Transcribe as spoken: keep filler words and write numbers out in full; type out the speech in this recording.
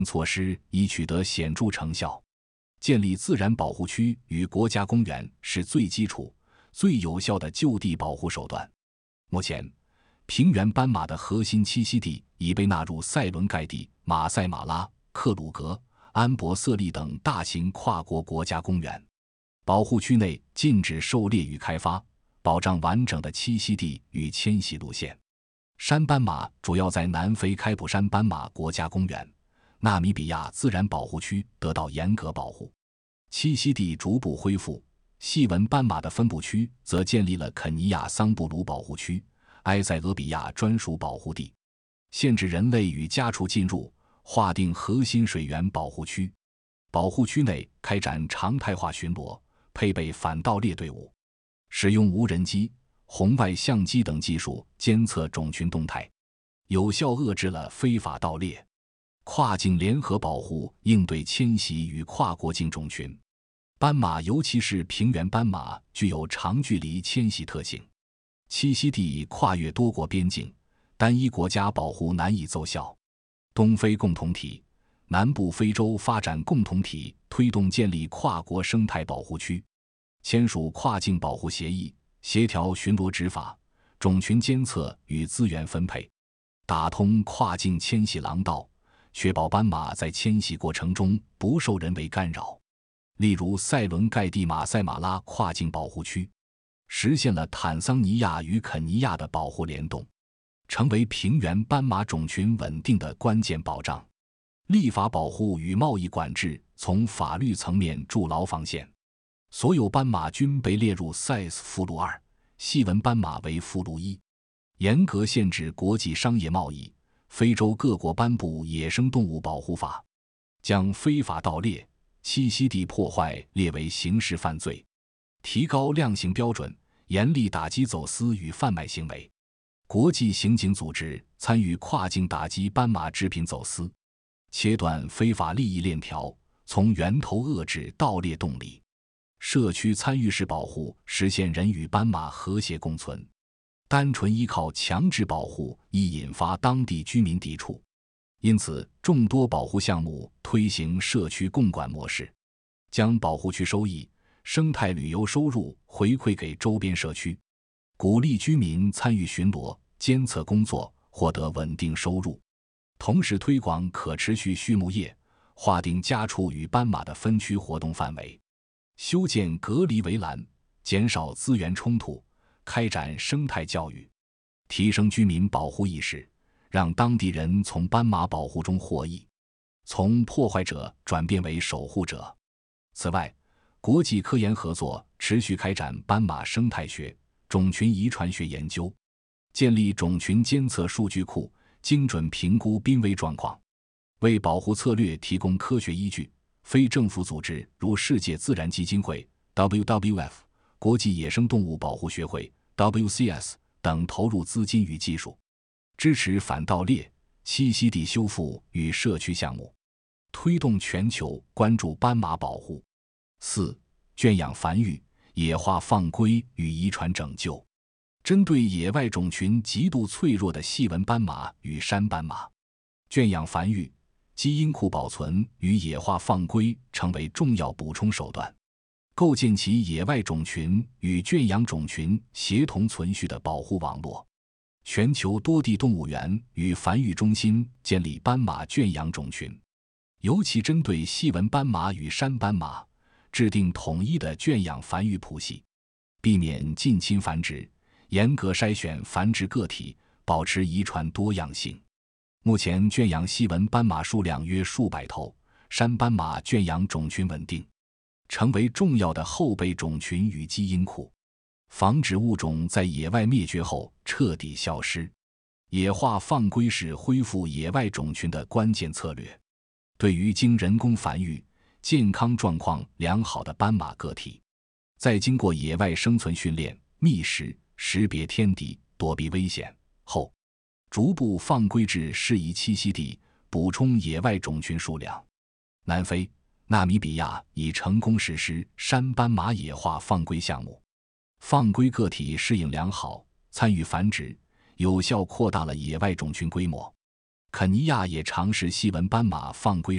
措施已取得显著成效。建立自然保护区与国家公园是最基础、最有效的就地保护手段。目前，平原斑马的核心栖息地已被纳入塞伦盖蒂、马赛马拉、克鲁格、安博瑟利等大型跨国国家公园。保护区内禁止狩猎与开发，保障完整的栖息地与迁徙路线。山斑马主要在南非开普山斑马国家公园、纳米比亚自然保护区得到严格保护，栖息地逐步恢复。细纹斑马的分布区则建立了肯尼亚桑布鲁保护区、埃塞俄比亚专属保护地，限制人类与家畜进入，划定核心水源保护区。保护区内开展常态化巡逻，配备反盗猎队伍，使用无人机、红外相机等技术监测种群动态，有效遏制了非法盗猎。跨境联合保护应对迁徙与跨国境种群。斑马，尤其是平原斑马，具有长距离迁徙特性，栖息地跨越多国边境，单一国家保护难以奏效。东非共同体、南部非洲发展共同体推动建立跨国生态保护区，签署跨境保护协议，协调巡逻执法、种群监测与资源分配，打通跨境迁徙廊道，确保斑马在迁徙过程中不受人为干扰。例如，塞伦盖蒂马赛马拉跨境保护区实现了坦桑尼亚与肯尼亚的保护联动，成为平原斑马种群稳定的关键保障。立法保护与贸易管制从法律层面筑牢防线，所有斑马均被列入 C I S 附录二，细纹斑马为附录一，严格限制国际商业贸易。非洲各国颁布野生动物保护法，将非法盗猎、栖息地破坏列为刑事犯罪，提高量刑标准，严厉打击走私与贩卖行为。国际刑警组织参与跨境打击斑马制品走私，切断非法利益链条，从源头遏制盗猎动力。社区参与式保护实现人与斑马和谐共存，单纯依靠强制保护易引发当地居民抵触。因此，众多保护项目推行社区共管模式，将保护区收益、生态旅游收入回馈给周边社区，鼓励居民参与巡逻、监测工作，获得稳定收入。同时推广可持续畜牧业，划定家畜与斑马的分区活动范围，修建隔离围栏，减少资源冲突，开展生态教育，提升居民保护意识，让当地人从斑马保护中获益，从破坏者转变为守护者。此外，国际科研合作持续开展斑马生态学、种群遗传学研究，建立种群监测数据库，精准评估濒危状况，为保护策略提供科学依据。非政府组织如世界自然基金会 （W W F）、国际野生动物保护学会 （W C S） 等投入资金与技术，支持反盗猎、栖息地修复与社区项目，推动全球关注斑马保护。四、圈养繁育、野化放归与遗传拯救。针对野外种群极度脆弱的细纹斑马与山斑马，圈养繁育、基因库保存与野化放归成为重要补充手段，构建起野外种群与圈养种群协同存续的保护网络。全球多地动物园与繁育中心建立斑马圈养种群，尤其针对细纹斑马与山斑马，制定统一的圈养繁育谱系，避免近亲繁殖，严格筛选繁殖个体，保持遗传多样性。目前圈养细纹斑马数量约数百头，山斑马圈养种群稳定，成为重要的后备种群与基因库，防止物种在野外灭绝后彻底消失。野化放归是恢复野外种群的关键策略。对于经人工繁育、健康状况良好的斑马个体，在经过野外生存训练、觅食、识别天敌、躲避危险后，逐步放归至适宜栖息地，补充野外种群数量。南非、纳米比亚已成功实施山斑马野化放归项目，放归个体适应良好，参与繁殖，有效扩大了野外种群规模。肯尼亚也尝试细纹斑马放归